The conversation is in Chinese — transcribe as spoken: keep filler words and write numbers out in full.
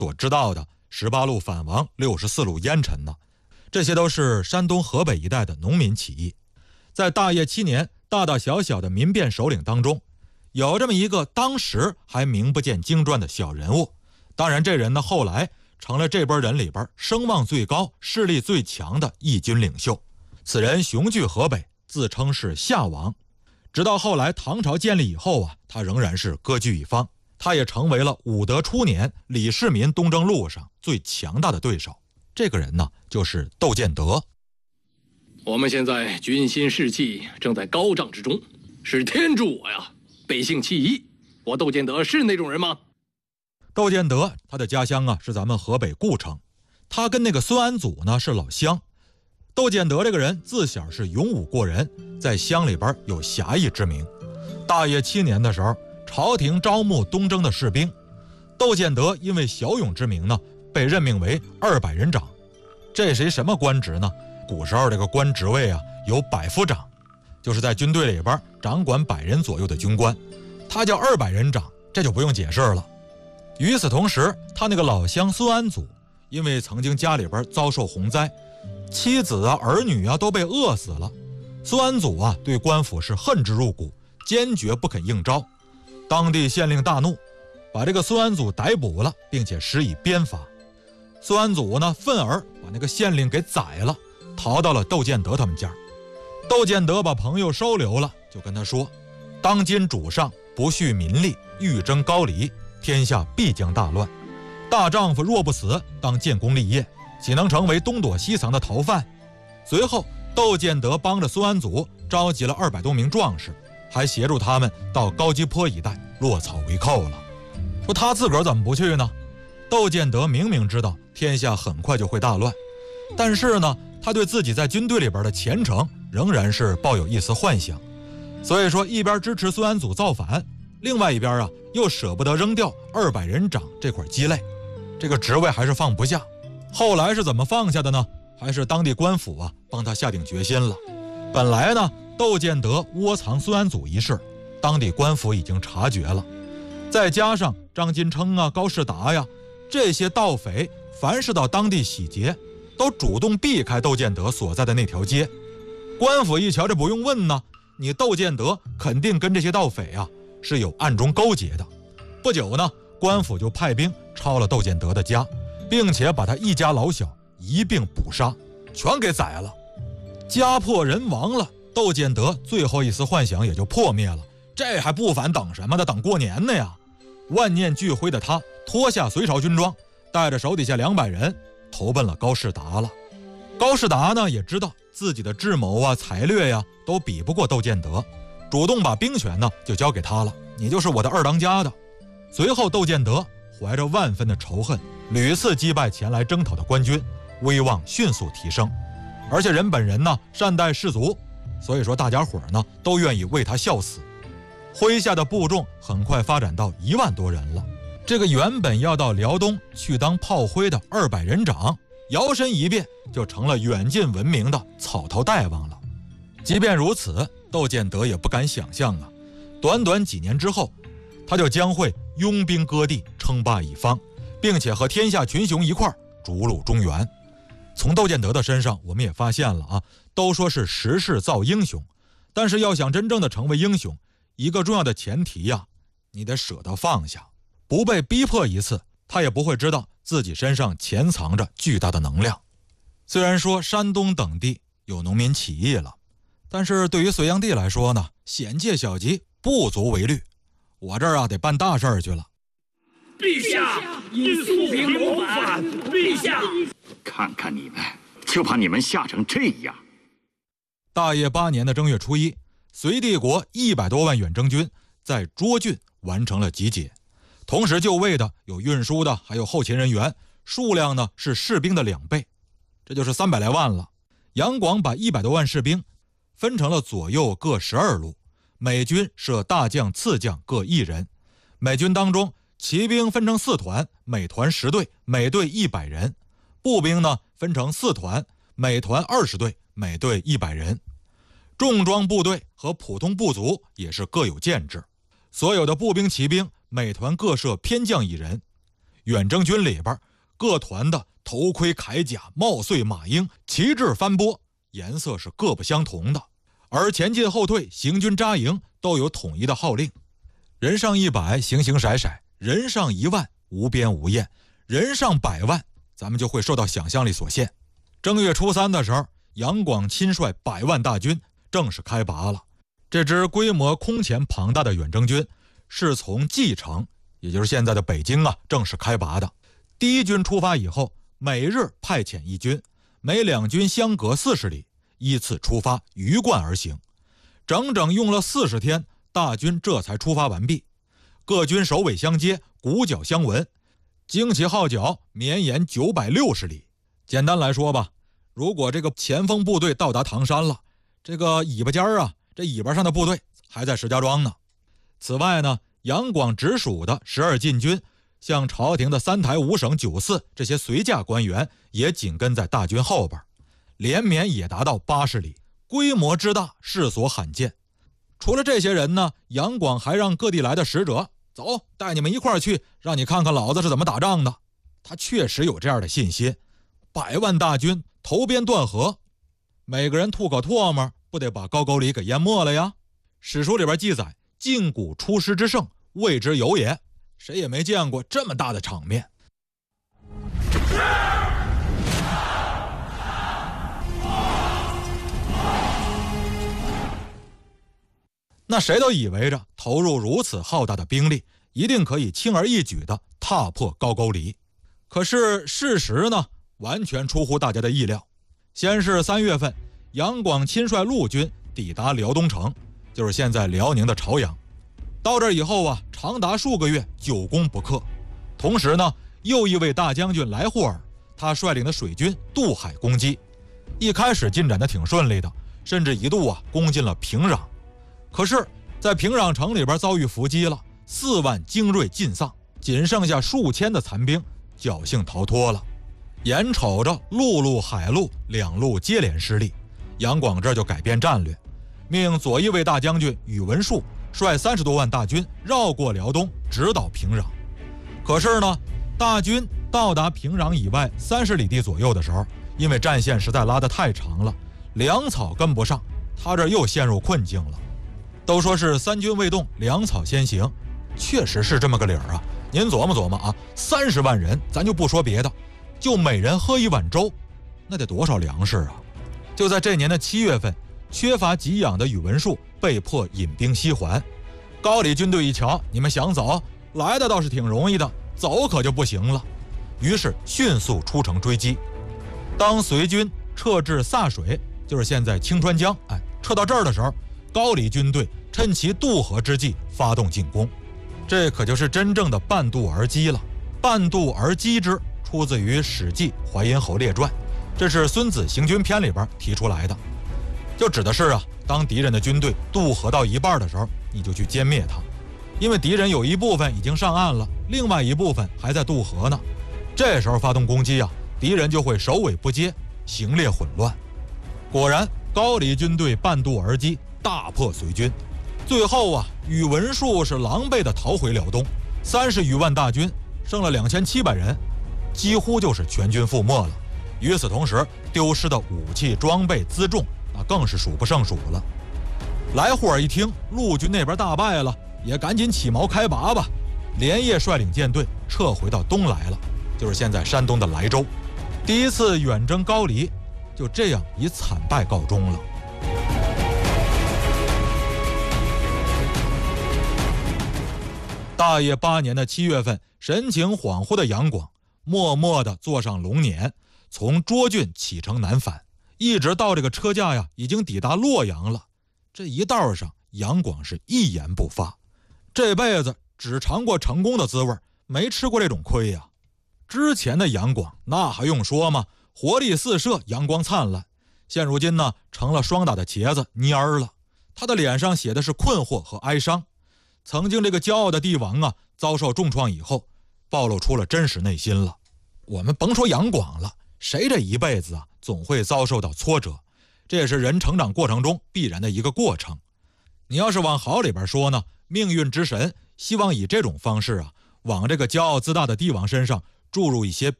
所知道的十八路反王、六十四路烟尘呢，这些都是山东、河北一带的农民起义。在大业七年，大大小小的民变首领当中，有这么一个当时还名不见经传的小人物。当然这人呢，后来成了这波人里边声望最高、势力最强的义军领袖。此人雄踞河北，自称是夏王。直到后来唐朝建立以后啊，他仍然是割据一方。他也成为了武德初年李世民东征路上最强大的对手。这个人呢，就是窦建德。 我们现在军心士气正在高涨之中，是天助我呀！百姓起义，我窦建德是那种人吗？ 窦建德他的家乡啊是咱们河北故城，他跟那个孙安祖呢是老乡。窦建德这个人自小是勇武过人，在乡里边有侠义之名。大业七年的时候，朝廷招募东征的士兵，窦建德因为骁勇之名呢，被任命为二百人长。这是一什么官职呢？古时候这个官职位啊，有百夫长，就是在军队里边掌管百人左右的军官。他叫二百人长，这就不用解释了。与此同时，他那个老乡孙安祖，因为曾经家里边遭受洪灾，妻子啊、儿女啊都被饿死了。孙安祖啊对官府是恨之入骨，坚决不肯应招。当地县令大怒，把这个孙安祖逮捕了，并且施以鞭罚。孙安祖呢愤而把那个县令给宰了，逃到了窦建德他们家。窦建德把朋友收留了，就跟他说：当今主上不恤民力，欲争高丽，天下必将大乱。大丈夫若不死，当建功立业，岂能成为东躲西藏的逃犯？随后窦建德帮着孙安祖召集了二百多名壮士，还协助他们到高基坡一带落草为寇了。说他自个儿怎么不去呢？窦建德明明知道天下很快就会大乱，但是呢，他对自己在军队里边的前程仍然是抱有一丝幻想。所以说，一边支持孙安祖造反，另外一边啊，又舍不得扔掉二百人长这块鸡肋，这个职位还是放不下。后来是怎么放下的呢？还是当地官府啊帮他下定决心了。本来呢，窦建德窝藏孙安祖一事，当地官府已经察觉了，再加上张金称啊、高士达呀这些盗匪，凡是到当地洗劫，都主动避开窦建德所在的那条街。官府一瞧，这不用问呢，你窦建德肯定跟这些盗匪啊是有暗中勾结的。不久呢，官府就派兵抄了窦建德的家，并且把他一家老小一并捕杀，全给宰了。家破人亡了，窦建德最后一丝幻想也就破灭了。这还不反等什么的，等过年呢呀！万念俱灰的他脱下隋朝军装，带着手底下两百人投奔了高士达了。高士达呢也知道自己的智谋啊、才略呀、啊、都比不过窦建德，主动把兵权呢就交给他了，你就是我的二当家的。随后窦建德怀着万分的仇恨，屡次击败前来征讨的官军，威望迅速提升。而且人本人呢善待士卒，所以说大家伙呢都愿意为他效死。麾下的部众很快发展到一万多人了。这个原本要到辽东去当炮灰的二百人长，摇身一变就成了远近闻名的草头大王了。即便如此，窦建德也不敢想象啊，短短几年之后，他就将会拥兵割地，称霸一方，并且和天下群雄一块逐鹿中原。从窦建德的身上我们也发现了啊，都说是时势造英雄，但是要想真正的成为英雄，一个重要的前提呀、啊，你得舍得放下，不被逼迫一次，他也不会知道自己身上潜藏着巨大的能量。虽然说山东等地有农民起义了，但是对于隋炀帝来说呢，险戒小吉，不足为虑。我这儿啊得办大事儿去了。 陛下，因素平谋反，陛下， 看看你们，就把你们吓成这样。 大业八年的正月初一，隋帝国一百多万远征军在涿郡完成了集结，同时就位的有运输的，还有后勤人员，数量呢是士兵的两倍，这就是三百来万了。杨广把一百多万士兵分成了左右各十二路，每军设大将、次将各一人。每军当中，骑兵分成四团，每团十队，每队一百人；步兵呢分成四团，每团二十队，每队一百人。重装部队和普通部族也是各有建制，所有的步兵、骑兵每团各设偏将一人。 远征军里边各团的头盔铠甲、帽穗马缨、旗帜翻波，颜色是各不相同的。而前进后退、行军扎营都有统一的号令。人上一百，形形色色；人上一万，无边无沿；人上百万，咱们就会受到想象力所限。正月初三的时候，杨广亲率百万大军正式开拔了。这支规模空前庞大的远征军是从蓟城，也就是现在的北京啊，正式开拔的。第一军出发以后，每日派遣一军，每两军相隔四十里，依次出发，鱼贯而行。整整用了四十天，大军这才出发完毕。各军首尾相接，鼓角相闻，旌旗号角绵延九百六十里。简单来说吧，如果这个前锋部队到达唐山了，这个尾巴尖儿啊，这尾巴上的部队还在石家庄呢。此外呢，杨广直属的十二禁军，像朝廷的三台五省九司这些随驾官员也紧跟在大军后边，连绵也达到八十里，规模之大，世所罕见。除了这些人呢，杨广还让各地来的使者走，带你们一块儿去，让你看看老子是怎么打仗的。他确实有这样的信心。百万大军头边断河，每个人吐口唾沫，不得把高句丽给淹没了呀？史书里边记载，晋古出师之盛，谓之有也。谁也没见过这么大的场面。那谁都以为着投入如此浩大的兵力，一定可以轻而易举地踏破高句丽。可是事实呢，完全出乎大家的意料。先是三月份，杨广亲率陆军抵达辽东城，就是现在辽宁的朝阳。到这以后啊，长达数个月，久攻不克。同时呢，又一位大将军来霍尔，他率领的水军渡海攻击。一开始进展的挺顺利的，甚至一度啊攻进了平壤。可是，在平壤城里边遭遇伏击了，四万精锐尽丧，仅剩下数千的残兵，侥幸逃脱了。眼瞅着陆路海路两路接连失利，杨广这就改变战略，命左翼卫大将军宇文述率三十多万大军绕过辽东，直捣平壤。可是呢，大军到达平壤以外三十里地左右的时候，因为战线实在拉得太长了，粮草跟不上，他这又陷入困境了。都说是三军未动，粮草先行，确实是这么个理儿啊。您琢磨琢磨啊，三十万人，咱就不说别的，就每人喝一碗粥，那得多少粮食啊？就在这年的七月份，缺乏给养的宇文述被迫引兵西还。高丽军队一瞧，你们想走，来的倒是挺容易的，走可就不行了。于是迅速出城追击。当隋军撤至柞水，就是现在清川江，哎，撤到这儿的时候，高丽军队趁其渡河之际发动进攻。这可就是真正的半渡而击了。半渡而击之出自于《史记·淮阴侯列传》，这是孙子行军篇里边提出来的，就指的是啊，当敌人的军队渡河到一半的时候，你就去歼灭他，因为敌人有一部分已经上岸了，另外一部分还在渡河呢。这时候发动攻击啊，敌人就会首尾不接，行列混乱。果然，高丽军队半渡而击，大破隋军。最后啊，宇文述是狼狈地逃回辽东，三十余万大军剩了两千七百人，几乎就是全军覆没了。与此同时，丢失的武器装备辎重那更是数不胜数了。来霍尔一听陆军那边大败了，也赶紧起锚开拔吧，连夜率领舰队撤回到东来了，就是现在山东的莱州。第一次远征高丽就这样以惨败告终了。大业八年的七月份，神情恍惚的杨广默默地坐上龙辇，从涿郡启程南返，一直到这个车驾呀，已经抵达洛阳了。这一道上，杨广是一言不发。这辈子只尝过成功的滋味，没吃过这种亏呀。之前的杨广那还用说吗？活力四射，阳光灿烂。现如今呢，成了霜打的茄子，蔫儿了。他的脸上写的是困惑和哀伤。曾经这个骄傲的帝王啊，遭受重创以后，暴露出了真实内心了。我们甭说杨广了，谁这一辈子啊，总会遭受到挫折，这也是人成长过程中必然的一个过程。你要是往好里边说呢，命运之神希望以这种方式啊， 往这个骄傲自大的帝王身上注入一些